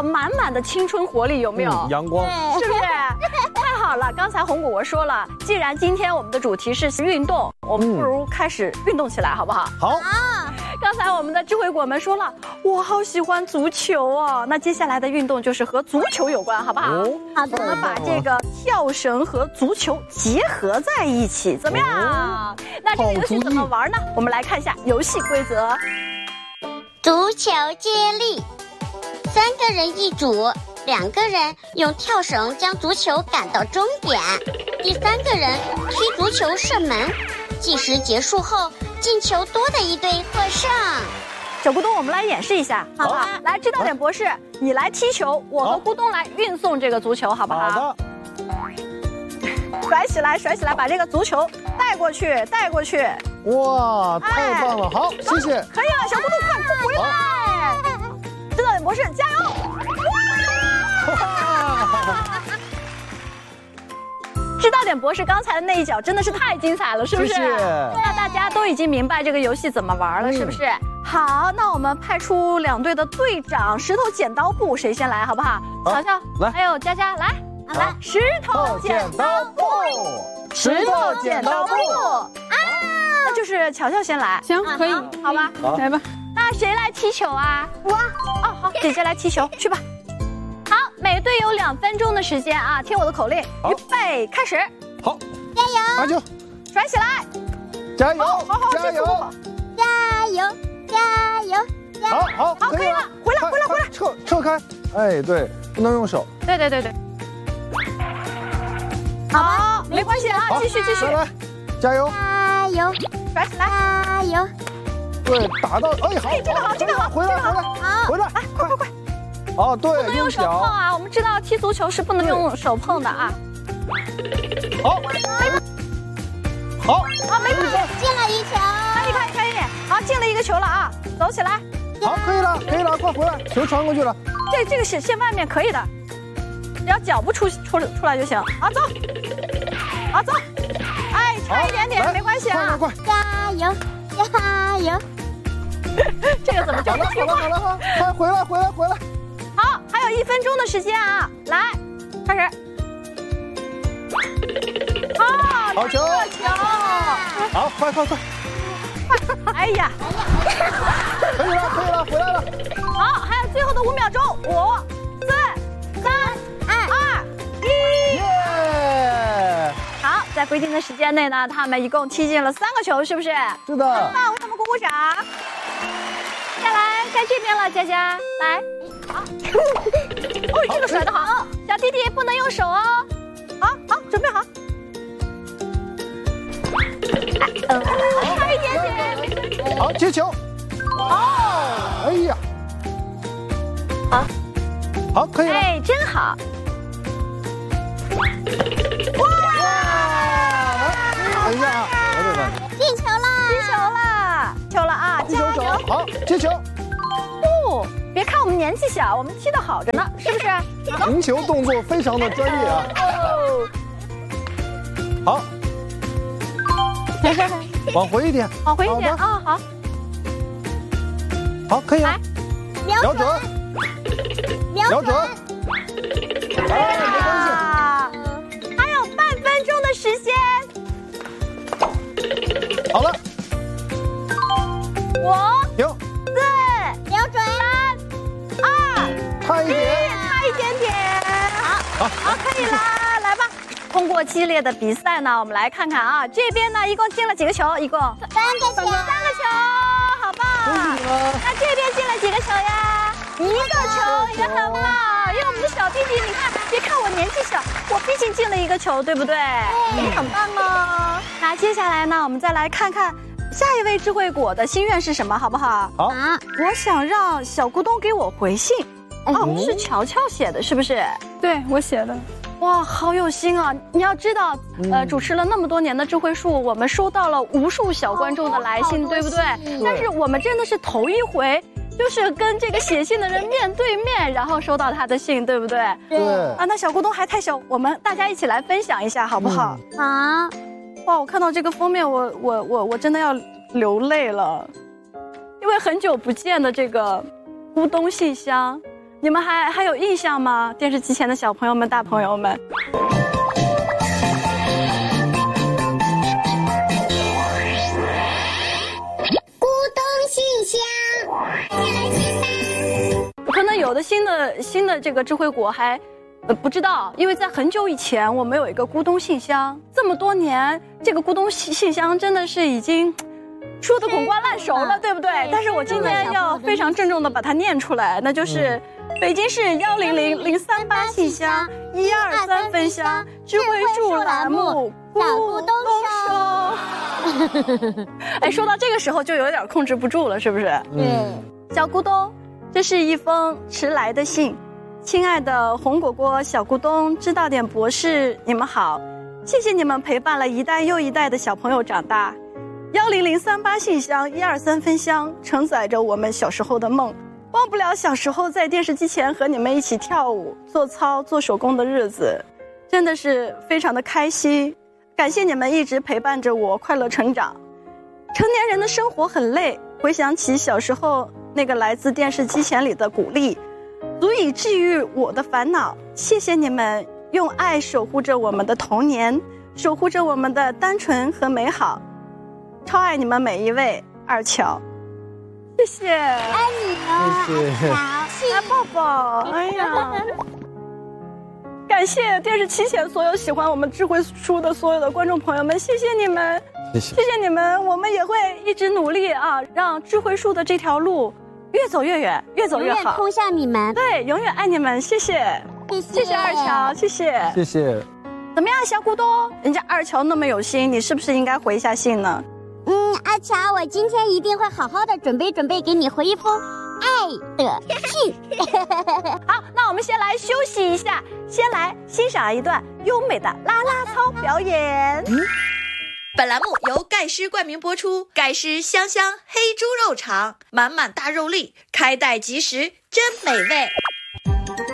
满满的青春活力，有没有？ 阳光， 是不是？太好了！刚才红果我说了，既然今天我们的主题是运动，我们不如开始运动起来，好不好？ 好。 刚才我们的智慧果们说了，我好喜欢足球哦。那接下来的运动就是和足球有关，好不好？ 好的。 我们把这个跳绳和足球结合在一起，怎么样？那这个游戏怎么玩呢？我们来看一下游戏规则。 足球接力，3个人一组，2个人用跳绳将足球赶到终点，第3个人踢足球射门，计时结束后，进球多的一队获胜。 小咕咚，我们来演示一下，好不好？来，知道点博士，你来踢球，我和咕咚来运送这个足球，好不好？ 好的。 甩起来，甩起来，把这个足球带过去，带过去。 哇，太棒了！好，谢谢。 可以了，小咕咚，快回来！知道点博士，加油！知道点博士刚才的那一脚真的是太精彩了，是不是？ 谢谢。 那大家都已经明白这个游戏怎么玩了，是不是？好，那我们派出2队的队长，石头剪刀布，谁先来，好不好？乔乔来， 还有佳佳来，来，石头剪刀布， 石头剪刀布啊！那就是乔乔先来， 行，可以， 好吧？ 来吧。 那谁来踢球啊？ 我。 哦，好，姐姐来踢球，去吧。好，每队有2分钟的时间啊，听我的口令，预备，开始。 好， 加油！ 阿九， 甩起来！ 加油！ 好， 加油！ 加油！加油！ 好， 可以了，回来！ 撤开！哎，对，不能用手。 对。好，没关系啊，继续。 来，加油！ 加油！ 甩起来！ 加油！ 对，打到，哎，好， 这个好， 回来！ 来，快！ 哦，对， 不能用手碰啊！我们知道踢足球是不能用手碰的啊。 好， 没关系， 进了一球。 可以，好，进了一个球了啊，走起来。 好，可以了，快回来，球传过去了。 这个线外面可以的，只要脚不出来就行。好，走。哎，差一点点，没关系啊。 快！ 加油！加油！ 这个怎么就不听话？ 好了，快回来！ 好，还有1分钟的时间啊，来，开始。 好球！好，快！ 哎呀， 可以了，回来了。 好，还有最后的5秒钟，5、4、3、2、1。 耶！ 好，在规定的时间内呢，他们一共踢进了3个球，是不是？ 是的。 很棒，为他们鼓掌。下来，该这边了，佳佳，来。好。哦，这个甩得好，小弟弟不能用手哦。好，准备好。差一点点。 好，接球。哎呀。好，可以了。 哎，真好。 哇！等一下啊， 进球了啊！ 击球手，好，接球。 哦，别看我们年纪小，我们踢得好着呢，是不是？ 赢球动作非常的专业啊。好。往回一点啊， 好，可以了。瞄准。哎，没关系。 还有半分钟的时间。 好了。 5、 停。 4、 瞄准 3、2、 差一点。 好，可以了，来吧。通过激烈的比赛呢，我们来看看啊，这边呢一共进了几个球？一共 3个球， 好棒！那这边进了几个球呀？1个球，也很棒。因为我们的小弟弟，你看，别看我年纪小，我毕竟进了1个球，对不对？很棒哦。那接下来呢，我们再来看看下一位智慧果的心愿是什么，好不好？ 好。 我想让小咕咚给我回信。是乔乔写的，是不是？ 对，我写的。 哇，好有心啊！你要知道，主持了那么多年的智慧树，我们收到了无数小观众的来信，对不对？但是我们真的是头一回，就是跟这个写信的人面对面，然后收到他的信，对不对？ 对。 那小咕咚还太小，我们大家一起来分享一下，好不好？ 好。 哇，我看到这个封面，我真的要流泪了，因为很久不见的这个咕咚信箱。 你们还有印象吗？电视机前的小朋友们、大朋友们。 咕咚信箱，快来接吧。 可能有的新的这个智慧果还不知道，因为在很久以前我们有一个咕咚信箱，这么多年这个咕咚信箱真的是已经说得滚瓜烂熟了，对不对？但是我今天要非常郑重的把它念出来，那就是北京市100038信箱123分箱智慧树栏目咕咚收。哎，说到这个时候就有点控制不住了，是不是？ 对， 小咕咚，这是一封迟来的信。亲爱的红果果、小咕咚、知道点博士，你们好，谢谢你们陪伴了一代又一代的小朋友长大。10038信箱123分箱承载着我们小时候的梦，忘不了小时候在电视机前和你们一起跳舞、做操、做手工的日子，真的是非常的开心。感谢你们一直陪伴着我快乐成长。成年人的生活很累，回想起小时候那个来自电视机前里的鼓励，足以治愈我的烦恼。谢谢你们用爱守护着我们的童年，守护着我们的单纯和美好。超爱你们每一位，二乔。谢谢， 爱你哦， 谢谢好， 来抱抱。哎呀，感谢电视机前所有喜欢我们智慧树的所有的观众朋友们，谢谢你们， 谢谢谢谢你们，我们也会一直努力啊，让智慧树的这条路越走越远，越走越好。 永远通向你们。 对，永远爱你们，谢谢，谢谢二乔，谢谢。 谢谢。 怎么样，小咕咚？人家二乔那么有心，你是不是应该回一下信呢？ 阿乔，我今天一定会好好的准备给你回一封爱的信。 好，那我们先来休息一下，先来欣赏一段优美的啦啦操表演。 本栏目由盖狮冠名播出，盖狮香香黑猪肉肠，满满大肉粒，开袋即食，真美味。